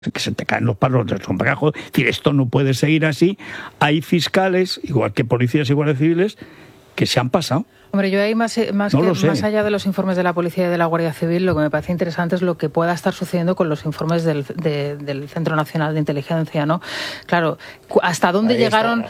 que se te caen los palos del sombrajo. Es decir, esto no puede seguir así. Hay fiscales, igual que policías y guardias civiles, que se han pasado. Hombre, yo ahí más allá de los informes de la Policía y de la Guardia Civil, lo que me parece interesante es lo que pueda estar sucediendo con los informes del Centro Nacional de Inteligencia, ¿no? Claro, hasta dónde llegaron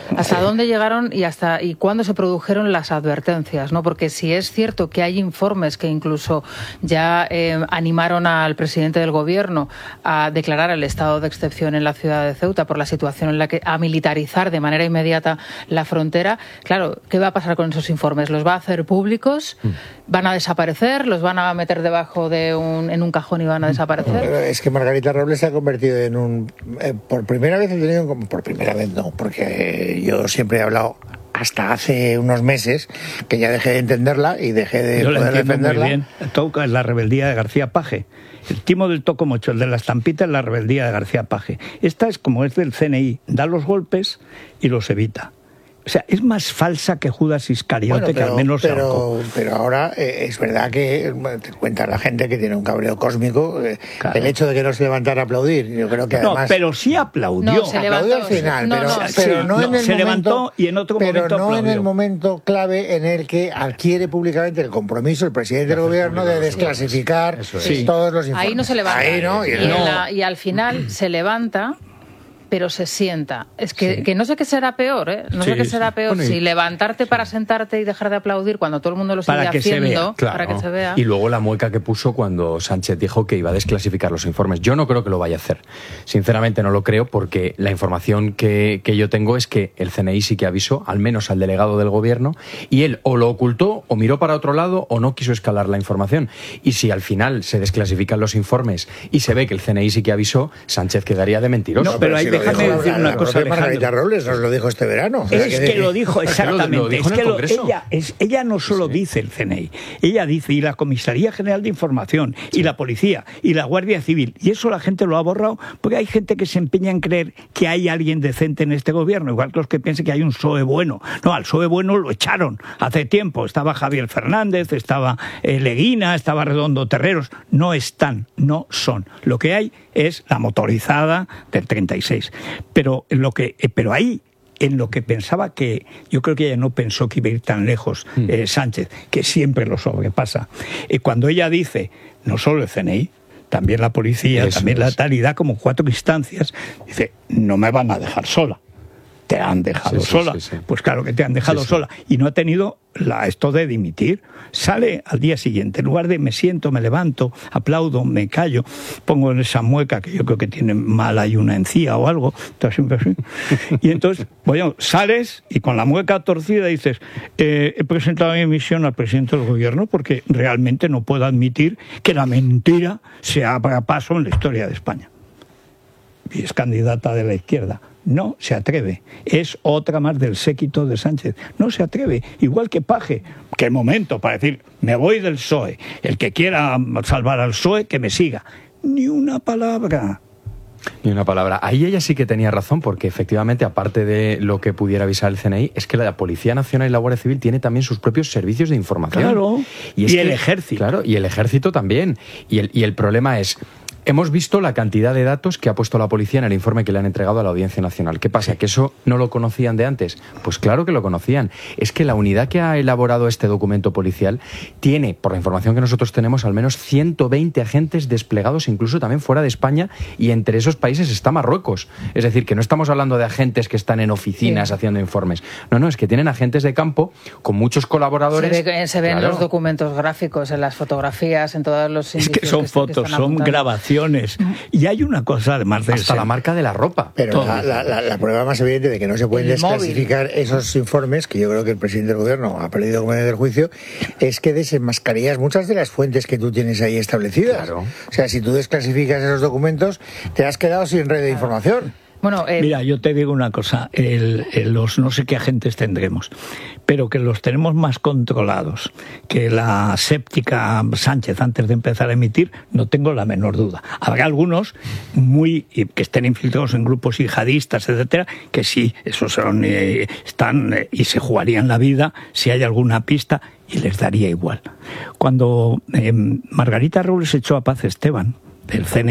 y cuándo se produjeron las advertencias, ¿no? Porque si es cierto que hay informes que incluso ya animaron al presidente del gobierno a declarar el estado de excepción en la ciudad de Ceuta por la situación en la que a militarizar de manera inmediata la frontera, claro, ¿qué va a pasar con esos informes? ¿Los va a hacer públicos? ¿Van a desaparecer? ¿Los van a meter debajo en un cajón y van a desaparecer? Pero es que Margarita Robles se ha convertido en un... por primera vez he tenido... Por primera vez no, porque yo siempre he hablado hasta hace unos meses que ya dejé de entenderla y dejé de poder defenderla. Muy bien. Toca la rebeldía de García Paje. El timo del tocomocho, el de la estampita, es la rebeldía de García Paje. Esta es como es del CNI, da los golpes y los evita. O sea, es más falsa que Judas Iscariote, que al menos... Pero ahora es verdad que te cuenta la gente que tiene un cabreo cósmico. Claro. El hecho de que no se levantara a aplaudir, yo creo que además... No, pero sí aplaudió. No, se aplaudió al final, pero no en el se momento, levantó y en otro momento pero no aplaudió. en el momento clave en el que adquiere públicamente el compromiso el presidente del gobierno de desclasificar todos los informes. Ahí no se levanta. Ahí no, y al final se levanta, pero se sienta. Es que no sé qué será peor, ¿eh? No sé qué será peor, bueno, si levantarte para sentarte y dejar de aplaudir cuando todo el mundo lo sigue haciendo, para que se vea. Y luego la mueca que puso cuando Sánchez dijo que iba a desclasificar los informes. Yo no creo que lo vaya a hacer. Sinceramente no lo creo, porque la información que yo tengo es que el CNI sí que avisó, al menos al delegado del gobierno, y él o lo ocultó, o miró para otro lado, o no quiso escalar la información. Y si al final se desclasifican los informes y se ve que el CNI sí que avisó, Sánchez quedaría de mentiroso. No, pero hay déjame decir una cosa, Alejandro. Margarita Robles nos lo dijo este verano. Es que lo dijo exactamente. Lo dijo en el Congreso. Ella no solo dice el CNI, ella dice y la Comisaría General de Información, y la Policía, y la Guardia Civil. Y eso la gente lo ha borrado porque hay gente que se empeña en creer que hay alguien decente en este gobierno, igual que los que piensen que hay un PSOE bueno. No, al PSOE bueno lo echaron hace tiempo. Estaba Javier Fernández, estaba Leguina, estaba Redondo Terreros. No están, no son. Lo que hay es la motorizada del 36. Pero ahí, en lo que pensaba que... Yo creo que ella no pensó que iba a ir tan lejos, Sánchez, que siempre lo sobrepasa. Cuando ella dice, no solo el CNI, también la policía, también la tal, y da como 4 instancias, dice, no me van a dejar sola. Te han dejado sola. Pues claro que te han dejado sola. Y no ha tenido esto de dimitir. Sale al día siguiente, en lugar de me siento, me levanto, aplaudo, me callo, pongo en esa mueca que yo creo que tiene mala y una encía o algo, siempre así. Y entonces, bueno, sales y con la mueca torcida dices, he presentado mi misión al presidente del gobierno porque realmente no puedo admitir que la mentira se abra paso en la historia de España. Y es candidata de la izquierda. No se atreve. Es otra más del séquito de Sánchez. No se atreve. Igual que Paje. Qué momento para decir, me voy del PSOE. El que quiera salvar al PSOE, que me siga. Ni una palabra. Ni una palabra. Ahí ella sí que tenía razón, porque efectivamente, aparte de lo que pudiera avisar el CNI, es que la Policía Nacional y la Guardia Civil tiene también sus propios servicios de información. Claro. Y el Ejército. Claro, y el Ejército también. Y el problema es... Hemos visto la cantidad de datos que ha puesto la policía en el informe que le han entregado a la Audiencia Nacional. ¿Qué pasa? ¿Que eso no lo conocían de antes? Pues claro que lo conocían. Es que la unidad que ha elaborado este documento policial tiene, por la información que nosotros tenemos, al menos 120 agentes desplegados, incluso también fuera de España, y entre esos países está Marruecos. Es decir, que no estamos hablando de agentes que están en oficinas haciendo informes. No, es que tienen agentes de campo con muchos colaboradores. Se ven en los documentos gráficos, en las fotografías, en todos los indicios. Es que son fotos, son grabaciones. Y hay una cosa, además de hasta la marca de la ropa. Pero la prueba más evidente de que no se pueden desclasificar esos informes, que yo creo que el presidente del gobierno ha perdido con el juicio, es que desenmascarías muchas de las fuentes que tú tienes ahí establecidas. Claro. O sea, si tú desclasificas esos documentos, te has quedado sin red de información. Bueno, mira, yo te digo una cosa, los no sé qué agentes tendremos, pero que los tenemos más controlados que la séptica Sánchez antes de empezar a emitir, no tengo la menor duda. Habrá algunos que estén infiltrados en grupos yihadistas, etcétera, que sí, esos están y se jugarían la vida si hay alguna pista y les daría igual. Cuando Margarita Robles echó a Paz Esteban del CNI,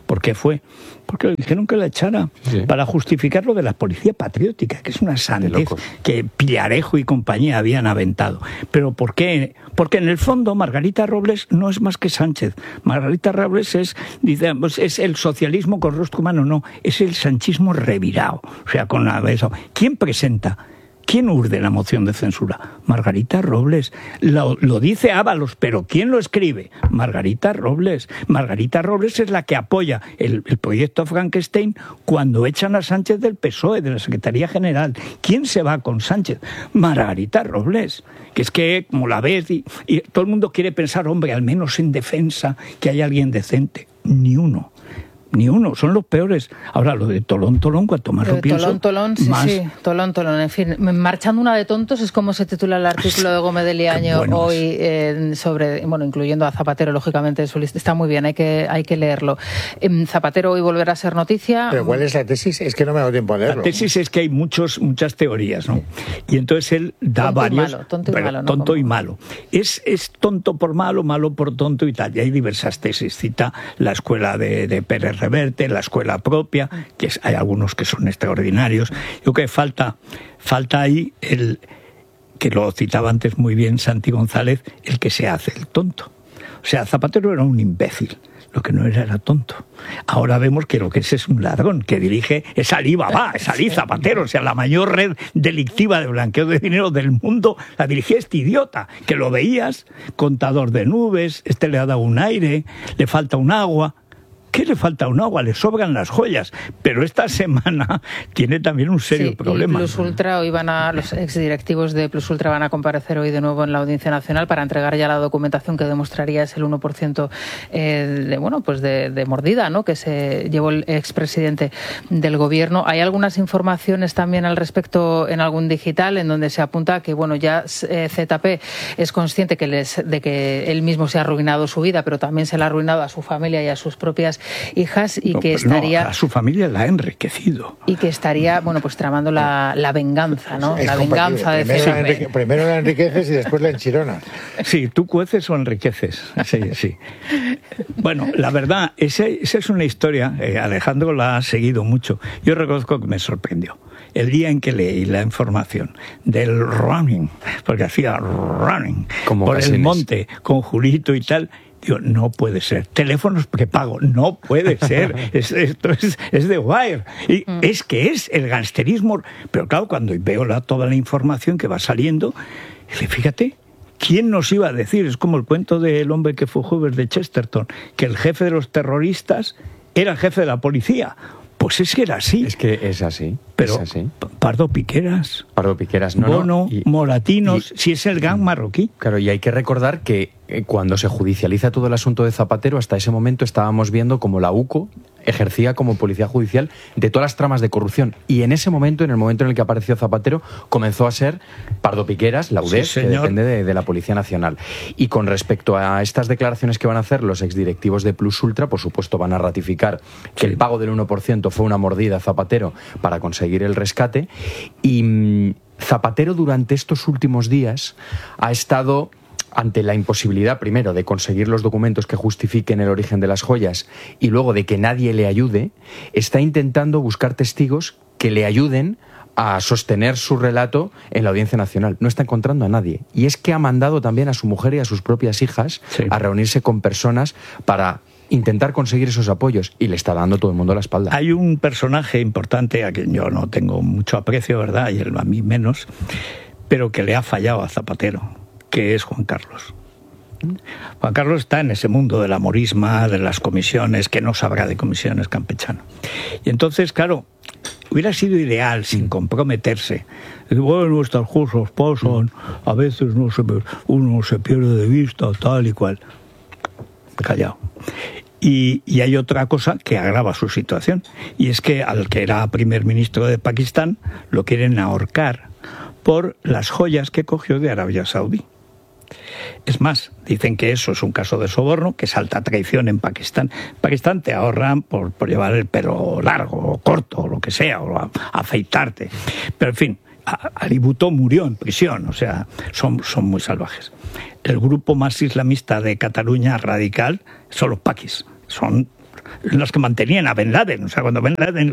¿Por qué fue? Porque le dijeron que la echara, para justificar lo de la policía patriótica, que es una sandez que Pillarejo y compañía habían aventado. ¿Pero por qué? Porque en el fondo Margarita Robles no es más que Sánchez. Margarita Robles es el socialismo con rostro humano, no, es el sanchismo revirado. O sea, con eso. ¿Quién presenta? ¿Quién urde la moción de censura? Margarita Robles. Lo dice Ábalos, pero ¿quién lo escribe? Margarita Robles. Margarita Robles es la que apoya el proyecto Frankenstein cuando echan a Sánchez del PSOE, de la Secretaría General. ¿Quién se va con Sánchez? Margarita Robles. Que es que, como la ves, y todo el mundo quiere pensar, hombre, al menos en defensa, que hay alguien decente. Ni uno. Son los peores. Ahora, lo de Tolón, cuanto más lo pienso, Tolón, Tolón. En fin, marchando una de tontos es como se titula el artículo de Gómez de Liaño hoy sobre, incluyendo a Zapatero, lógicamente, en su lista. Está muy bien, hay que leerlo. Zapatero hoy volverá a ser noticia. ¿Pero cuál es la tesis? Es que no me ha dado tiempo a leerlo. La tesis es que hay muchas teorías, ¿no? Y entonces él da tonto y malo. Es tonto por malo, malo por tonto y tal. Y hay diversas tesis. Cita la escuela de Pérez Reverte, la escuela propia, que hay algunos que son extraordinarios. Yo creo que falta ahí que lo citaba antes muy bien Santi González, el que se hace el tonto. O sea, Zapatero era un imbécil, lo que no era tonto. Ahora vemos que lo que es un ladrón, que dirige es Alibaba, es Ali Zapatero, o sea, la mayor red delictiva de blanqueo de dinero del mundo, la dirigía este idiota, que lo veías, contador de nubes, le ha dado un aire, le falta un agua. ¿Qué le falta un agua? Le sobran las joyas. Pero esta semana tiene también un serio problema. Plus Ultra, los exdirectivos de Plus Ultra van a comparecer hoy de nuevo en la Audiencia Nacional para entregar ya la documentación que demostraría ese 1% de mordida, ¿no?, que se llevó el expresidente del gobierno. Hay algunas informaciones también al respecto en algún digital en donde se apunta que ya ZP es consciente de que él mismo se ha arruinado su vida, pero también se le ha arruinado a su familia y a sus propias hijas y que estaría... a su familia la ha enriquecido. Y que estaría, tramando la venganza, ¿no? La venganza de CSP. Primero la enriqueces y después la enchironas. Sí, ¿tú cueces o enriqueces? Sí. Bueno, la verdad, esa es una historia, Alejandro la ha seguido mucho. Yo reconozco que me sorprendió. El día en que leí la información del running, porque hacía running por el monte con Julito y tal... Digo, no puede ser. Teléfonos que pago, no puede ser. Esto es de Wire. Y es que es el gangsterismo. Pero claro, cuando veo toda la información que va saliendo, fíjate, ¿quién nos iba a decir? Es como el cuento del hombre que fue jueves de Chesterton, que el jefe de los terroristas era el jefe de la policía. Pues es que era así. Es que es así. Pero es así. Pardo Piqueras, Bono, Moratinos, si es el gang marroquí. Claro, y hay que recordar que cuando se judicializa todo el asunto de Zapatero, hasta ese momento estábamos viendo como la UCO ejercía como policía judicial de todas las tramas de corrupción. Y en ese momento, en el momento en el que apareció Zapatero, comenzó a ser Pardo Piqueras, la UDEF, que depende de la Policía Nacional. Y con respecto a estas declaraciones que van a hacer los exdirectivos de Plus Ultra, por supuesto van a ratificar que el pago del 1% fue una mordida a Zapatero para conseguir el rescate. Y Zapatero durante estos últimos días ha estado ante la imposibilidad, primero, de conseguir los documentos que justifiquen el origen de las joyas y luego de que nadie le ayude, está intentando buscar testigos que le ayuden a sostener su relato en la Audiencia Nacional. No está encontrando a nadie. Y es que ha mandado también a su mujer y a sus propias hijas a reunirse con personas para intentar conseguir esos apoyos, y le está dando todo el mundo la espalda. Hay un personaje importante a quien yo no tengo mucho aprecio, ¿verdad?, y él a mí menos, pero que le ha fallado a Zapatero, que es Juan Carlos. Juan Carlos está en ese mundo de la morisma, de las comisiones, que no sabrá de comisiones, campechano. Y entonces, claro, hubiera sido ideal, sin comprometerse. Bueno, estas cosas pasan, a veces uno se pierde de vista, tal y cual. Callado. Y hay otra cosa que agrava su situación, y es que al que era primer ministro de Pakistán lo quieren ahorcar por las joyas que cogió de Arabia Saudí. Es más, dicen que eso es un caso de soborno, que es alta traición en Pakistán. En Pakistán te ahorran por llevar el pelo largo o corto, o lo que sea, o afeitarte. Pero en fin, Ali Bhutto murió en prisión, o sea, son muy salvajes. El grupo más islamista de Cataluña radical son los paquis, son los que mantenían a Ben Laden. O sea, cuando Ben Laden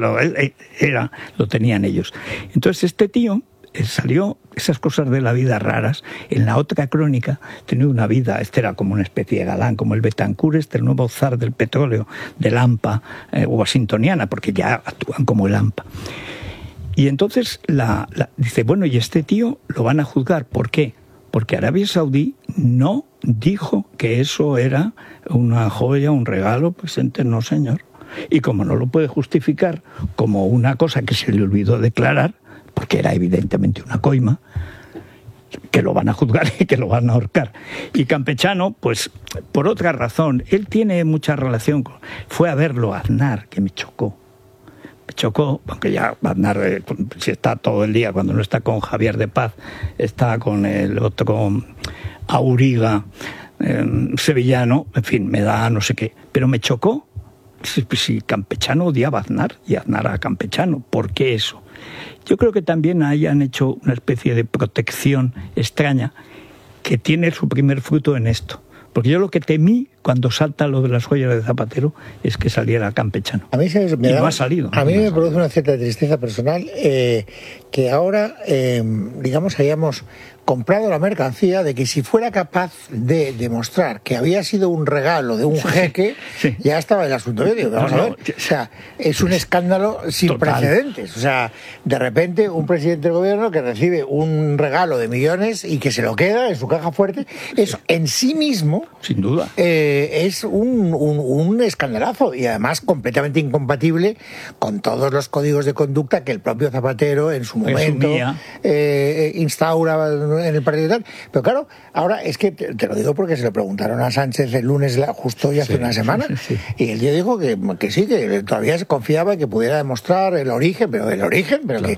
lo tenían ellos. Entonces este tío salió, esas cosas de la vida raras. En la otra crónica tenía una vida, este era como una especie de galán, como el Betancourt, el nuevo zar del petróleo, del AMPA, washingtoniana, porque ya actúan como el AMPA. Y entonces dice, bueno, y este tío lo van a juzgar. ¿Por qué? Porque Arabia Saudí no dijo que eso era una joya, un regalo, presente, no señor. Y como no lo puede justificar como una cosa que se le olvidó declarar, porque era evidentemente una coima, que lo van a juzgar y que lo van a ahorcar. Y Campechano, pues por otra razón, él tiene mucha relación fue a verlo a Aznar, que me chocó, aunque ya Aznar, si está todo el día, cuando no está con Javier de Paz, está con el otro, con Auriga, sevillano, en fin, me da no sé qué, pero me chocó si Campechano odiaba a Aznar y Aznar a Campechano. ¿Por qué eso? Yo creo que también hayan hecho una especie de protección extraña que tiene su primer fruto en esto. Porque yo lo que temí cuando salta lo de las joyas de Zapatero es que saliera Campechano. A mí no ha salido. A mí me produce una cierta tristeza personal que ahora, digamos, hayamos comprado la mercancía de que si fuera capaz de demostrar que había sido un regalo de un jeque, ya estaba el asunto. Yo digo, vamos a ver, o sea, es un escándalo sin precedentes. O sea, de repente un presidente del gobierno que recibe un regalo de millones y que se lo queda en su caja fuerte, eso en sí mismo, sin duda, es un escandalazo y además completamente incompatible con todos los códigos de conducta que el propio Zapatero en su momento instaura en el partido y tal. Pero claro, ahora es que te lo digo porque se lo preguntaron a Sánchez el lunes justo hoy hace una semana y el tío dijo que sí, que todavía se confiaba en que pudiera demostrar el origen, pero ¿qué origen?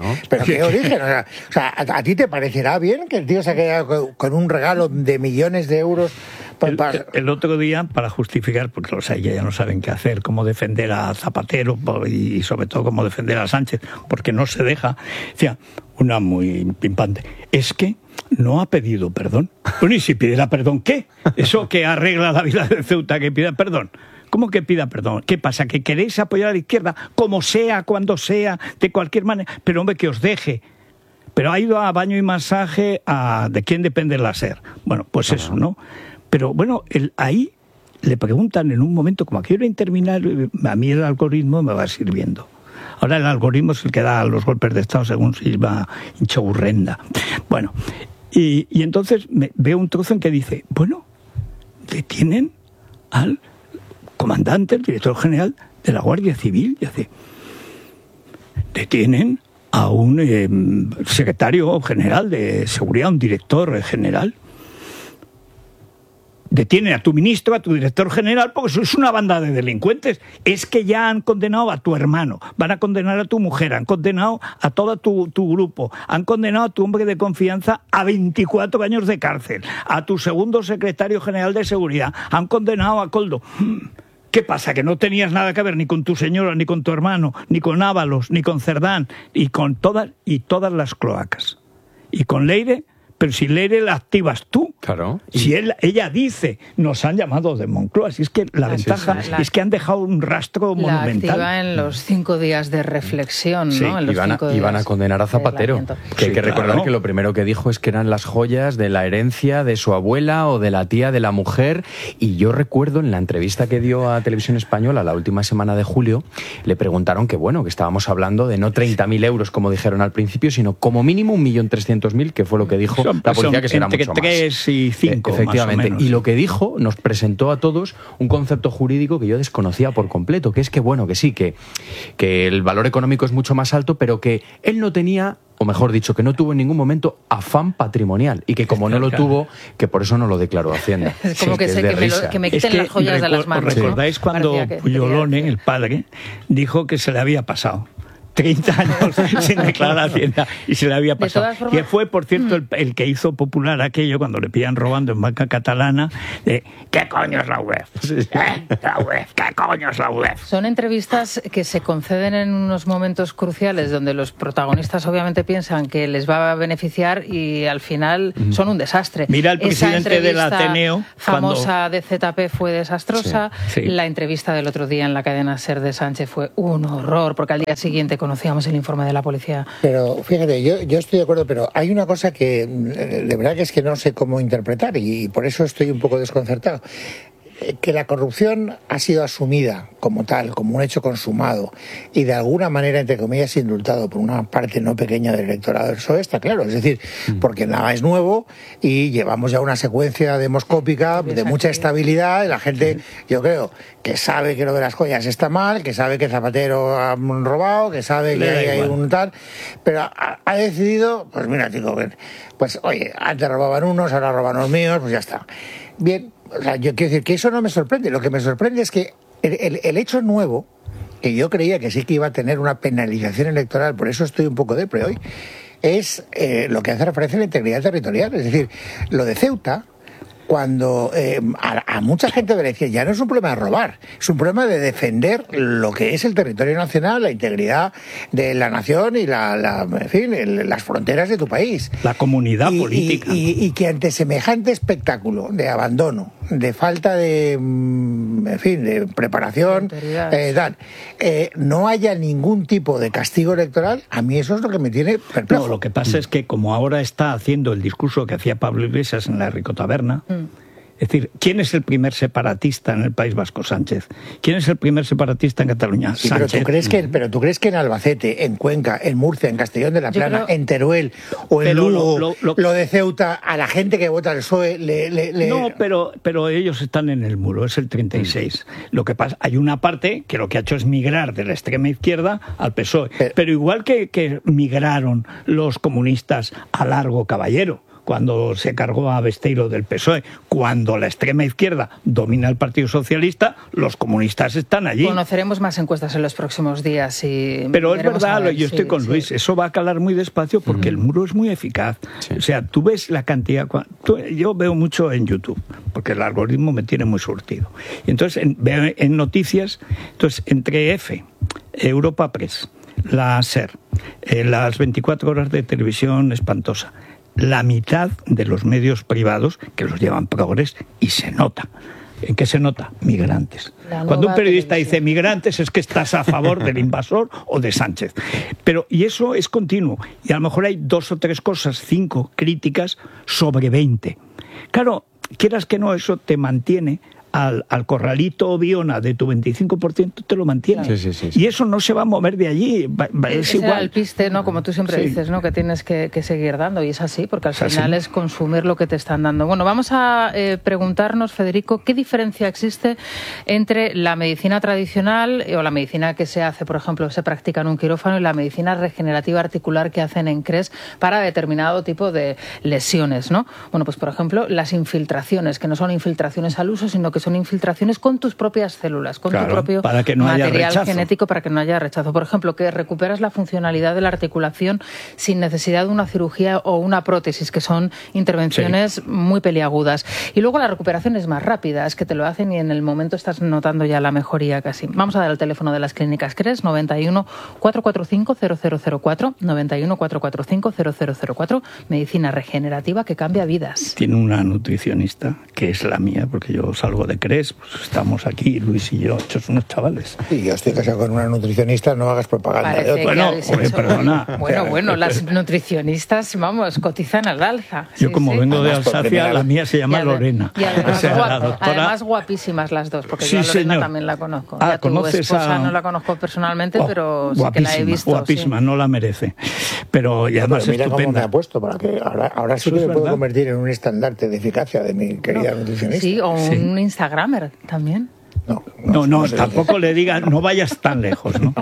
O sea, ¿a ti te parecerá bien que el tío se quede con un regalo de millones de euros? El otro día, para justificar, porque los hay ya no saben qué hacer, cómo defender a Zapatero y sobre todo cómo defender a Sánchez, porque no se deja, decía, una muy pimpante, es que no ha pedido perdón. Bueno, y si pidiera perdón, ¿qué? Eso que arregla la vida de Ceuta, que pida perdón. ¿Cómo que pida perdón? ¿Qué pasa? ¿Que queréis apoyar a la izquierda? Como sea, cuando sea, de cualquier manera. Pero hombre, que os deje. Pero ha ido a baño y masaje ¿de quién depende la SER? Bueno, pues eso, ¿no? Pero bueno, ahí le preguntan en un momento, como quiero terminar, a mí el algoritmo me va sirviendo. Ahora el algoritmo es el que da los golpes de Estado según Silva Inchaurrenda. Bueno, y entonces veo un trozo en que dice, bueno, detienen al comandante, el director general de la Guardia Civil, y hace, detienen a un secretario general de seguridad, un director general. Detienen a tu ministro, a tu director general, porque sois una banda de delincuentes. Es que ya han condenado a tu hermano, van a condenar a tu mujer, han condenado a todo tu grupo, han condenado a tu hombre de confianza a 24 años de cárcel, a tu segundo secretario general de seguridad, han condenado a Koldo. ¿Qué pasa? ¿Que no tenías nada que ver ni con tu señora, ni con tu hermano, ni con Ábalos, ni con Cerdán, y con todas las cloacas? Y con Leire... Pero si Leire la activas tú, claro. Si ella dice, nos han llamado de Moncloa, si es que la ventaja es que han dejado un rastro monumental. La activa en los 5 días de reflexión, ¿no? En los y van a condenar a Zapatero. Que hay que recordar que lo primero que dijo es que eran las joyas de la herencia de su abuela o de la tía de la mujer. Y yo recuerdo en la entrevista que dio a Televisión Española la última semana de julio, le preguntaron que estábamos hablando de no 30.000 euros como dijeron al principio, sino como mínimo 1.300.000, que fue lo que dijo la policía, que será mucho más. Entre 3 y 5, efectivamente. Más o menos. Y lo que dijo, nos presentó a todos un concepto jurídico que yo desconocía por completo, que es que sí, que el valor económico es mucho más alto, pero que él no tenía, o mejor dicho, que no tuvo en ningún momento afán patrimonial, y que como no lo tuvo, que por eso no lo declaró Hacienda. Es como que me quiten las joyas de las manos. ¿Recordáis cuando Puyolone, el padre, dijo que se le había pasado? 30 años sin declarar Hacienda y se le había pasado. Formas, que fue, por cierto, el que hizo popular aquello cuando le pillan robando en banca catalana de ¿qué coño es la UEF? La UEF, ¿qué coño es la UEF? Son entrevistas que se conceden en unos momentos cruciales donde los protagonistas obviamente piensan que les va a beneficiar y al final son un desastre. Mira el presidente del Ateneo famosa de ZP fue desastrosa. Sí. La entrevista del otro día en la cadena SER de Sánchez fue un horror porque al día siguiente conocíamos el informe de la policía. Pero fíjate, yo estoy de acuerdo, pero hay una cosa que de verdad que es que no sé cómo interpretar y por eso estoy un poco desconcertado. Que la corrupción ha sido asumida como tal, como un hecho consumado y de alguna manera, entre comillas, indultado por una parte no pequeña del electorado del PSOE, está claro. Es decir, porque nada es nuevo y llevamos ya una secuencia demoscópica de mucha estabilidad y la gente, yo creo, que sabe que lo de las joyas está mal, que sabe que Zapatero ha robado, que sabe que hay un tal, pero ha decidido, pues mira, chico, pues oye, antes robaban unos, ahora roban los míos, pues ya está. Bien. O sea, yo quiero decir que eso no me sorprende. Lo que me sorprende es que el hecho nuevo, que yo creía que sí que iba a tener una penalización electoral, por eso estoy un poco depre hoy, es lo que hace referencia a la integridad territorial. Es decir, lo de Ceuta, cuando a mucha gente le decía, ya no es un problema de robar, es un problema de defender lo que es el territorio nacional, la integridad de la nación y en fin, las fronteras de tu país. La comunidad política. Y que ante semejante espectáculo de abandono, de falta de, en fin, de preparación, no haya ningún tipo de castigo electoral, a mí eso es lo que me tiene perplejo. No, lo que pasa es que como ahora está haciendo el discurso que hacía Pablo Iglesias en la Ricotaberna, es decir, ¿quién es el primer separatista en el País Vasco? Sánchez. ¿Quién es el primer separatista en Cataluña? Sí, Sánchez. Pero ¿tú crees que en Albacete, en Cuenca, en Murcia, en Castellón de la Plana, en Teruel o en Lugo, lo de Ceuta, a la gente que vota al PSOE le... No, pero ellos están en el muro, es el 36. Lo que pasa, hay una parte que lo que ha hecho es migrar de la extrema izquierda al PSOE. Pero igual que migraron los comunistas a Largo Caballero, cuando se cargó a Besteiro del PSOE, cuando la extrema izquierda domina el Partido Socialista, los comunistas están allí. Conoceremos más encuestas en los próximos días. Pero es verdad, yo estoy con Luis, eso va a calar muy despacio porque el muro es muy eficaz. Sí. O sea, tú ves la cantidad... Yo veo mucho en YouTube, porque el algoritmo me tiene muy surtido. Y entonces veo en noticias, entonces entre Europa Press, la SER, las 24 horas de televisión espantosa, la mitad de los medios privados que los llevan progres y se nota. ¿En qué se nota? Migrantes. Cuando un periodista dice migrantes es que estás a favor del invasor o de Sánchez. Y eso es continuo. Y a lo mejor hay 2 o 3 cosas, 5 críticas sobre 20. Claro, quieras que no, eso te mantiene al corralito o Viona de tu 25%, te lo mantiene. Sí. Y eso no se va a mover de allí. Es igual. El piste, ¿no? Como tú siempre dices, ¿no? Que tienes que seguir dando. Y es así, porque al final es consumir lo que te están dando. Bueno, vamos a preguntarnos, Federico, ¿qué diferencia existe entre la medicina tradicional o la medicina que se hace, por ejemplo, se practica en un quirófano y la medicina regenerativa articular que hacen en CRES para determinado tipo de lesiones, ¿no? Bueno, pues por ejemplo, las infiltraciones, que no son infiltraciones al uso, sino que son infiltraciones con tus propias células, con tu propio material genético para que no haya rechazo. Por ejemplo, que recuperas la funcionalidad de la articulación sin necesidad de una cirugía o una prótesis, que son intervenciones muy peliagudas. Y luego la recuperación es más rápida, es que te lo hacen y en el momento estás notando ya la mejoría casi. Vamos a dar el teléfono de las clínicas CRES, 91 445 0004, 91 445 0004, medicina regenerativa que cambia vidas. Tiene una nutricionista, que es la mía, porque yo salgo de CRES, pues estamos aquí, Luis y yo, hechos unos chavales. Sí, yo estoy casado con una nutricionista, no hagas propaganda de otro. Perdona. Bueno, las nutricionistas, vamos, cotizan al alza. Yo como vengo de Alsacia, la mía se llama Lorena. Y además guapísimas las dos, porque yo a Lorena también la conozco. A tu esposa no la conozco personalmente, pero sí que la he visto. Guapísima, no la merece. Pero y además mira estupenda. Cómo me ha puesto, para que ahora sí que me puedo convertir en un estandarte de eficacia de mi querida nutricionista. Sí, o un Instagramer también. No, tampoco le diga, no vayas tan lejos, ¿no?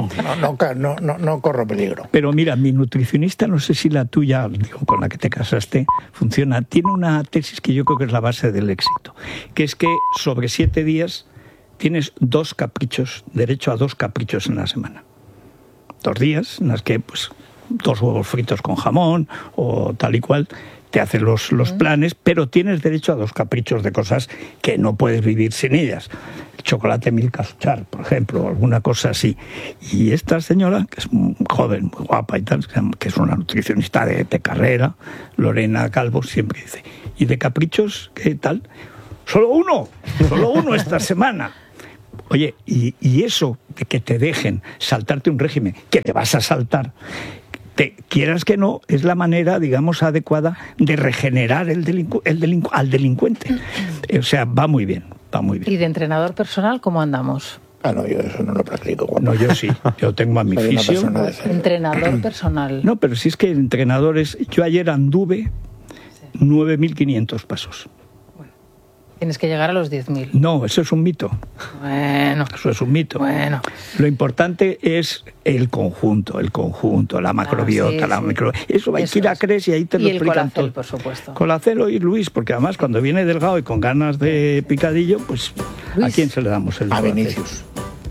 No corro peligro. Pero mira, mi nutricionista, no sé si la tuya, digo, con la que te casaste, funciona. Tiene una tesis que yo creo que es la base del éxito, que es que sobre 7 días tienes 2 caprichos, derecho a 2 caprichos en la semana. 2 días, en las que pues 2 huevos fritos con jamón o tal y cual, te hacen los planes, pero tienes derecho a 2 caprichos de cosas que no puedes vivir sin ellas. El chocolate Milka Suchar, por ejemplo, o alguna cosa así. Y esta señora, que es muy joven, muy guapa y tal, que es una nutricionista de carrera, Lorena Calvo, siempre dice, ¿y de caprichos qué tal? Solo uno esta semana. Oye, y eso de que te dejen saltarte un régimen, que te vas a saltar, quieras que no, es la manera, digamos, adecuada de regenerar al delincuente. O sea, va muy bien. ¿Y de entrenador personal cómo andamos? No, yo eso no lo practico. No, yo sí. Yo tengo a mi fisio. Entrenador personal. No, pero si es que entrenadores... Yo ayer anduve 9.500 pasos. Tienes que llegar a los 10.000. No, eso es un mito. Bueno. Eso es un mito. Bueno. Lo importante es el conjunto, la macrobiota, Eso va a ir a CRES y ahí te lo explican todo. Y el Colacel, por supuesto. Colacel y Luis, porque además cuando viene delgado y con ganas de picadillo, pues Luis, ¿a quién se le damos el Colacel? A Vinicius.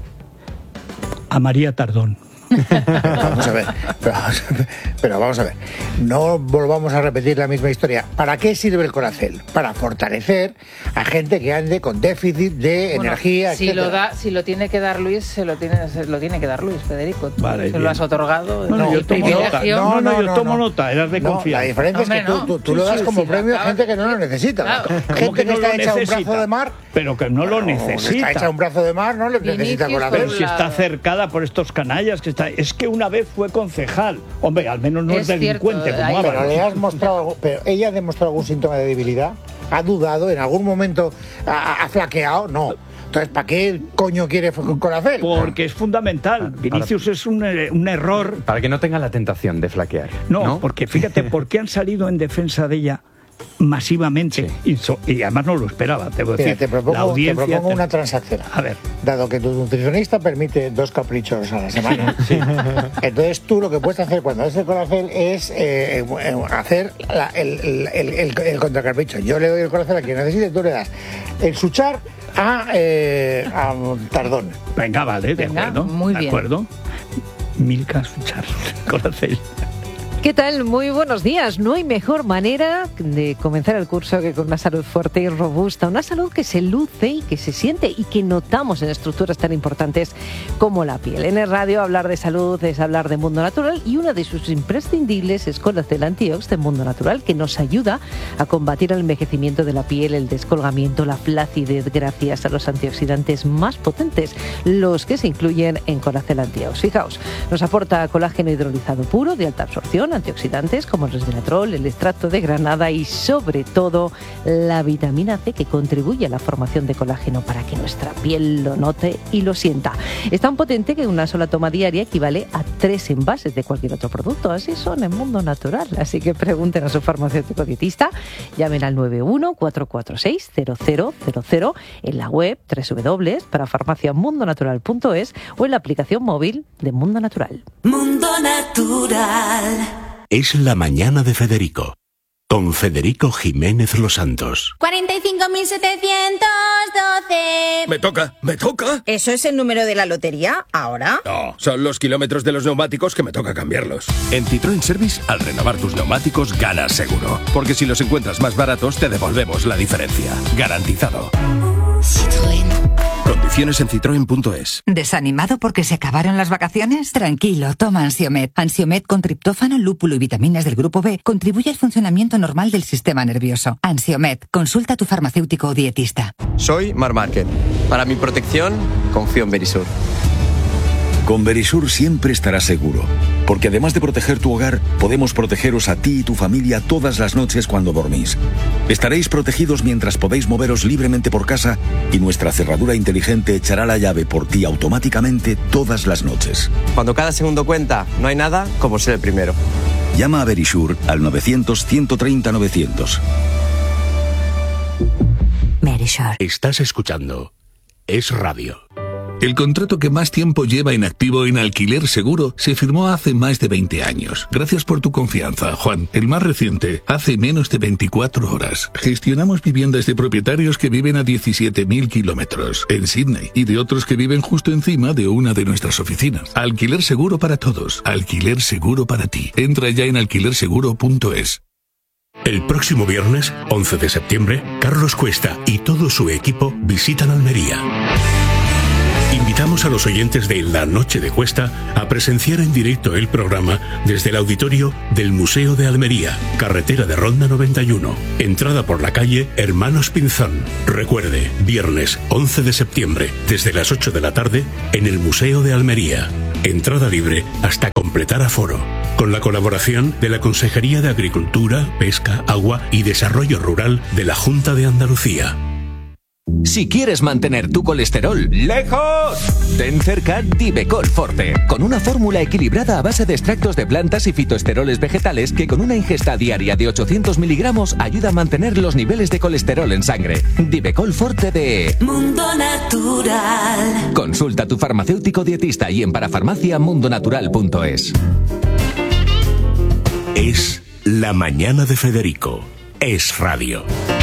A María Tardón. Vamos a ver, pero vamos a ver, no volvamos a repetir la misma historia. ¿Para qué sirve el Colacel? Para fortalecer a gente que ande con déficit de energía, si lo tiene que dar Luis, se lo tiene que dar Luis, Federico. Vale, se lo has otorgado. Yo tomo nota, eras de confianza. La diferencia es que tú lo das como premio a gente que no lo necesita. Claro. Gente que está hecha un brazo de mar, pero que no lo necesita. Está hecha un brazo de mar, no lo necesita Colacel. Pero si está cercada por estos canallas que está. Es que una vez fue concejal. Hombre, al menos no es delincuente como Álvaro. Pero le has mostrado, pero ella ha demostrado algún síntoma de debilidad. ¿Ha dudado? ¿En algún momento ha flaqueado? No. Entonces, ¿para qué coño quiere Colacel? Porque es fundamental. Vinicius es un error. Para que no tenga la tentación de flaquear. No, porque fíjate, ¿por qué han salido en defensa de ella masivamente? Sí. Y además no lo esperaba, te voy a decir. Te propongo una transacción. A ver. Dado que tu nutricionista permite 2 caprichos a la semana, sí. Entonces tú lo que puedes hacer cuando haces el Colacel es hacer el contracapricho. Yo le doy el Colacel a quien necesite, tú le das el Suchar a Tardón. Venga, vale, de acuerdo. Muy bien. De acuerdo. Milka Suchar, Colacel. ¿Qué tal? Muy buenos días. No hay mejor manera de comenzar el curso que con una salud fuerte y robusta, una salud que se luce y que se siente y que notamos en estructuras tan importantes como la piel. En el radio hablar de salud es hablar de Mundo Natural y una de sus imprescindibles es Colacel Antiox de Mundo Natural, que nos ayuda a combatir el envejecimiento de la piel, el descolgamiento, la flacidez gracias a los antioxidantes más potentes, los que se incluyen en Colacel Antiox. Fijaos, nos aporta colágeno hidrolizado puro de alta absorción, antioxidantes como el resveratrol, el extracto de granada y sobre todo la vitamina C, que contribuye a la formación de colágeno para que nuestra piel lo note y lo sienta. Es tan potente que una sola toma diaria equivale a 3 envases de cualquier otro producto. Así son en Mundo Natural. Así que pregunten a su farmacéutico dietista, llamen al 91-446-0000 en la web www.parafarmaciamundonatural.es o en la aplicación móvil de Mundo Natural. Mundo Natural. Es la mañana de Federico, con Federico Jiménez Los Santos. 45.712. Me toca. ¿Eso es el número de la lotería ahora? No, son los kilómetros de los neumáticos que me toca cambiarlos. En Citroën Service, al renovar tus neumáticos, ganas seguro. Porque si los encuentras más baratos, te devolvemos la diferencia. Garantizado. Citroën. Condiciones en citroen.es. ¿Desanimado porque se acabaron las vacaciones? Tranquilo, toma Ansiomed. Ansiomed con triptófano, lúpulo y vitaminas del grupo B contribuye al funcionamiento normal del sistema nervioso. Ansiomed, consulta a tu farmacéutico o dietista. Soy Mar Márquez. Para mi protección, confío en Verisur. Con Verisur siempre estarás seguro, porque además de proteger tu hogar, podemos protegeros a ti y tu familia todas las noches cuando dormís. Estaréis protegidos mientras podéis moveros libremente por casa y nuestra cerradura inteligente echará la llave por ti automáticamente todas las noches. Cuando cada segundo cuenta, no hay nada como ser el primero. Llama a Verisur al 900-130-900. Verisur. Estás escuchando Es Radio. El contrato que más tiempo lleva en activo en Alquiler Seguro se firmó hace más de 20 años. Gracias por tu confianza, Juan. El más reciente, hace menos de 24 horas. Gestionamos viviendas de propietarios que viven a 17.000 kilómetros en Sydney y de otros que viven justo encima de una de nuestras oficinas. Alquiler Seguro para todos. Alquiler Seguro para ti. Entra ya en alquilerseguro.es. El próximo viernes, 11 de septiembre, Carlos Cuesta y todo su equipo visitan Almería. Invitamos a los oyentes de La Noche de Cuesta a presenciar en directo el programa desde el auditorio del Museo de Almería, carretera de Ronda 91, entrada por la calle Hermanos Pinzón. Recuerde, viernes 11 de septiembre, desde las 8 de la tarde, en el Museo de Almería. Entrada libre hasta completar aforo. Con la colaboración de la Consejería de Agricultura, Pesca, Agua y Desarrollo Rural de la Junta de Andalucía. Si quieres mantener tu colesterol lejos, ten cerca Divecol Forte, con una fórmula equilibrada a base de extractos de plantas y fitoesteroles vegetales que con una ingesta diaria de 800 miligramos ayuda a mantener los niveles de colesterol en sangre. Divecol Forte de Mundo Natural. Consulta a tu farmacéutico dietista y en parafarmaciamundonatural.es. Es la mañana de Federico. Es radio.